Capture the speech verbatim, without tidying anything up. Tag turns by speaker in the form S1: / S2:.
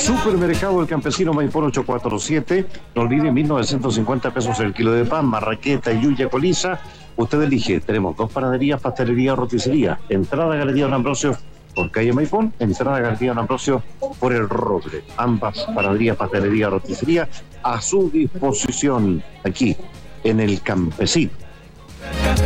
S1: Supermercado El Campesino, Maipón ocho cuatro siete. No olvide, mil novecientos cincuenta pesos el kilo de pan, marraqueta, yuya, coliza. Usted elige. Tenemos dos panaderías, pastelería o roticería. Entrada Galería Don Ambrosio por calle Maipón, entrada Galería Don Ambrosio por el Roble. Ambas panaderías, pastelería, roticería a su disposición aquí en El Campesino.